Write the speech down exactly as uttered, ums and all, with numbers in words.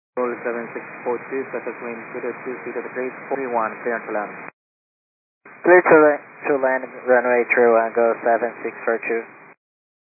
Roll seven six four two, surface wind zero two zero three four one, clear to land. Clear to, la- to land runway three one, go seven six four two.